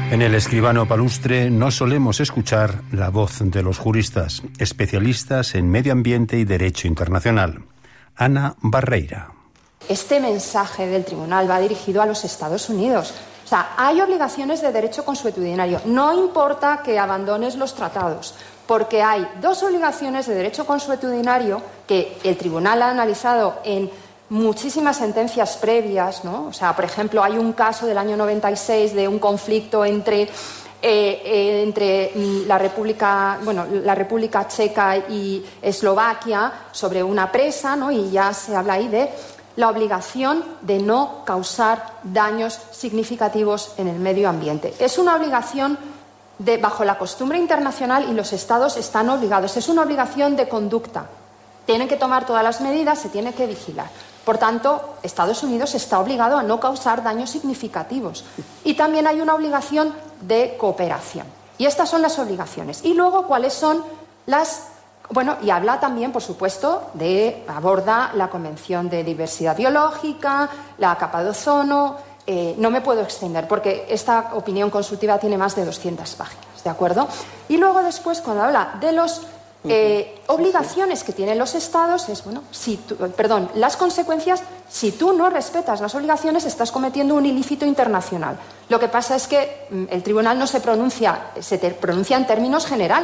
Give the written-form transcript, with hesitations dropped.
En El Escribano Palustre no solemos escuchar la voz de los juristas, especialistas en medio ambiente y derecho internacional. Ana Barreira. Este mensaje del tribunal va dirigido a los Estados Unidos. O sea, hay obligaciones de derecho consuetudinario. No importa que abandones los tratados, porque hay dos obligaciones de derecho consuetudinario que el tribunal ha analizado en muchísimas sentencias previas, ¿no? O sea, por ejemplo, hay un caso del año 96 de un conflicto entre la República Checa y Eslovaquia sobre una presa, ¿no? Y ya se habla ahí de la obligación de no causar daños significativos en el medio ambiente. Es una obligación bajo la costumbre internacional y los Estados están obligados. Es una obligación de conducta. Tienen que tomar todas las medidas, se tiene que vigilar. Por tanto, Estados Unidos está obligado a no causar daños significativos. Y también hay una obligación de cooperación. Y estas son las obligaciones. Y luego, ¿cuáles son las...? Bueno, y habla también, por supuesto, aborda la Convención de Diversidad Biológica, la capa de ozono. No me puedo extender porque esta opinión consultiva tiene más de 200 páginas, ¿de acuerdo? Y luego después, cuando habla de los obligaciones que tienen los Estados, es, bueno, las consecuencias, si tú no respetas las obligaciones, estás cometiendo un ilícito internacional. Lo que pasa es que el tribunal no se pronuncia, se pronuncia en términos generales.